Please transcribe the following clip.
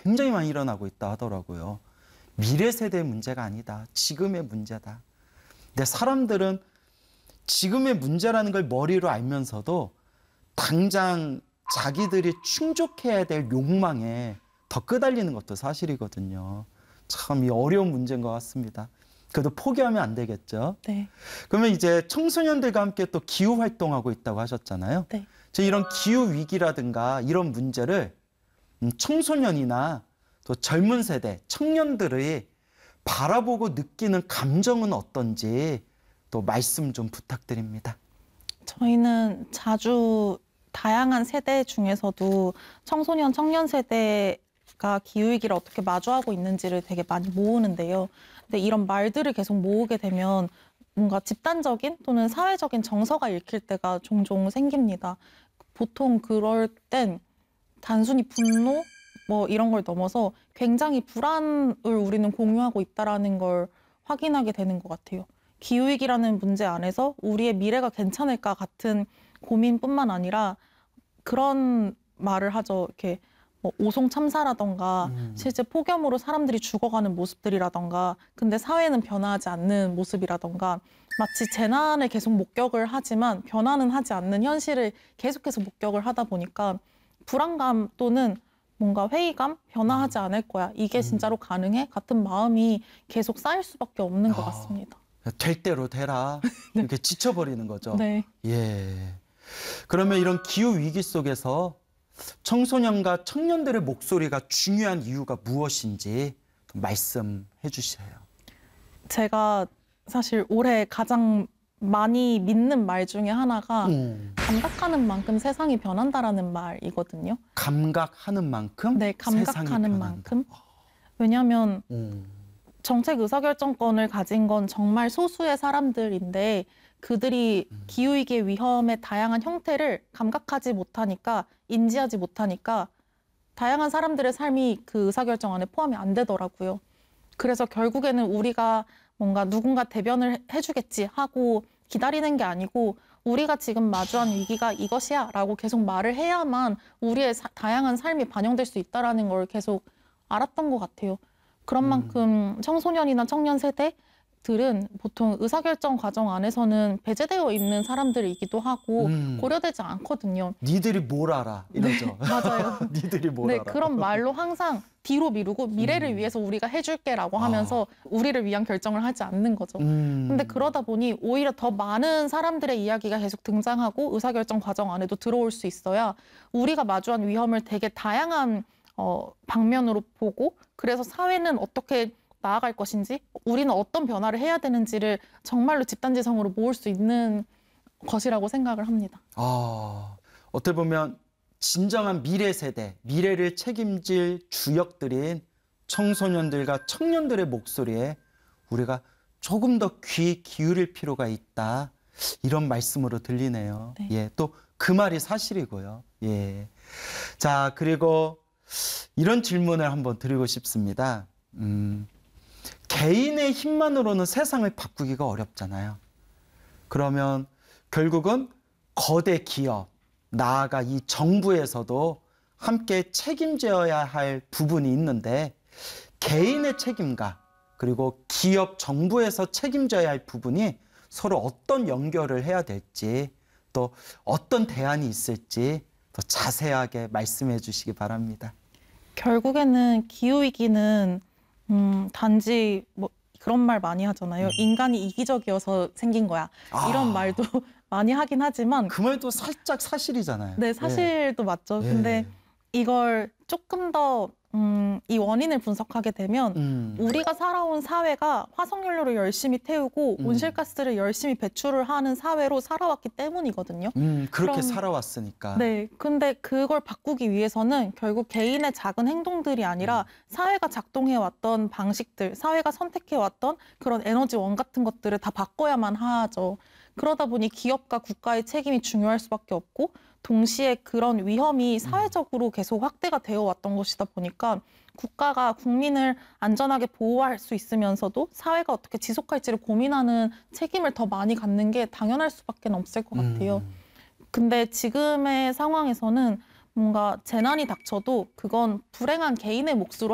굉장히 많이 일어나고 있다 하더라고요. 미래 세대의 문제가 아니다. 지금의 문제다. 근데 사람들은 지금의 문제라는 걸 머리로 알면서도 당장 자기들이 충족해야 될 욕망에 더 끄달리는 것도 사실이거든요. 참 이 어려운 문제인 것 같습니다. 그래도 포기하면 안 되겠죠. 네. 그러면 이제 청소년들과 함께 또 기후 활동하고 있다고 하셨잖아요. 네. 이런 기후 위기라든가 이런 문제를 청소년이나 또 젊은 세대, 청년들이 바라보고 느끼는 감정은 어떤지 또 말씀 좀 부탁드립니다. 저희는 자주 다양한 세대 중에서도 청소년, 청년 세대가 기후위기를 어떻게 마주하고 있는지를 되게 많이 모으는데요. 근데 이런 말들을 계속 모으게 되면 뭔가 집단적인 또는 사회적인 정서가 읽힐 때가 종종 생깁니다. 보통 그럴 땐 단순히 분노 뭐 이런 걸 넘어서 굉장히 불안을 우리는 공유하고 있다라는 걸 확인하게 되는 것 같아요. 기후위기라는 문제 안에서 우리의 미래가 괜찮을까 같은 고민뿐만 아니라 그런 말을 하죠. 이렇게 뭐 오송 참사라던가 실제 폭염으로 사람들이 죽어가는 모습들이라던가 근데 사회는 변화하지 않는 모습이라던가 마치 재난을 계속 목격을 하지만 변화는 하지 않는 현실을 계속해서 목격을 하다 보니까 불안감 또는 뭔가 회의감, 변화하지 않을 거야. 이게 진짜로 가능해? 같은 마음이 계속 쌓일 수밖에 없는 것 같습니다. 될 대로 되라. 네. 이렇게 지쳐버리는 거죠. 네. 예. 그러면 이런 기후 위기 속에서 청소년과 청년들의 목소리가 중요한 이유가 무엇인지 말씀해 주세요. 제가 사실 올해 가장 많이 믿는 말 중에 하나가 감각하는 만큼 세상이 변한다라는 말이거든요. 감각하는 만큼 네, 감각하는 만큼. 왜냐하면 정책 의사결정권을 가진 건 정말 소수의 사람들인데 그들이 기후위기의 위험의 다양한 형태를 감각하지 못하니까 인지하지 못하니까 다양한 사람들의 삶이 그 의사결정 안에 포함이 안 되더라고요. 그래서 결국에는 우리가 뭔가 누군가 대변을 해주겠지 하고 기다리는 게 아니고 우리가 지금 마주한 위기가 이것이야 라고 계속 말을 해야만 우리의 다양한 삶이 반영될 수 있다는 걸 계속 알았던 것 같아요. 그런 만큼 청소년이나 청년 세대들은 보통 의사결정 과정 안에서는 배제되어 있는 사람들이기도 하고 고려되지 않거든요. 니들이 뭘 알아 이러죠. 네, 맞아요. 니들이 뭘 네, 알아. 그런 말로 항상 뒤로 미루고 미래를 위해서 우리가 해줄게라고 하면서 우리를 위한 결정을 하지 않는 거죠. 근데 그러다 보니 오히려 더 많은 사람들의 이야기가 계속 등장하고 의사결정 과정 안에도 들어올 수 있어야 우리가 마주한 위험을 되게 다양한 방면으로 보고 그래서 사회는 어떻게 나아갈 것인지 우리는 어떤 변화를 해야 되는지를 정말로 집단지성으로 모을 수 있는 것이라고 생각을 합니다. 어떻게 보면 진정한 미래 세대, 미래를 책임질 주역들인 청소년들과 청년들의 목소리에 우리가 조금 더 귀 기울일 필요가 있다. 이런 말씀으로 들리네요. 네. 예, 또 그 말이 사실이고요. 예. 자, 그리고 이런 질문을 한번 드리고 싶습니다. 개인의 힘만으로는 세상을 바꾸기가 어렵잖아요. 그러면 결국은 거대 기업, 나아가 이 정부에서도 함께 책임져야 할 부분이 있는데 개인의 책임과 그리고 기업, 정부에서 책임져야 할 부분이 서로 어떤 연결을 해야 될지 또 어떤 대안이 있을지 더 자세하게 말씀해 주시기 바랍니다. 결국에는 기후위기는 단지 뭐 그런 말 많이 하잖아요. 인간이 이기적이어서 생긴 거야. 이런 말도 많이 하긴 하지만 그 말도 살짝 사실이잖아요. 네, 사실도 맞죠. 예. 근데 이걸 조금 더 이 원인을 분석하게 되면 우리가 살아온 사회가 화석연료를 열심히 태우고 온실가스를 열심히 배출을 하는 사회로 살아왔기 때문이거든요. 그렇게 살아왔으니까. 네, 근데 그걸 바꾸기 위해서는 결국 개인의 작은 행동들이 아니라 사회가 작동해왔던 방식들, 사회가 선택해왔던 그런 에너지원 같은 것들을 다 바꿔야만 하죠. 그러다 보니 기업과 국가의 책임이 중요할 수밖에 없고 동시에 그런 위험이 사회적으로 계속 확대가 되어 왔던 것이다 보니까 국가가 국민을 안전하게 보호할 수 있으면서도 사회가 어떻게 지속할지를 고민하는 책임을 더 많이 갖는 게 당연할 수밖에 없을 것 같아요. 근데 지금의 상황에서는 뭔가 재난이 닥쳐도 그건 불행한 개인의 몫으로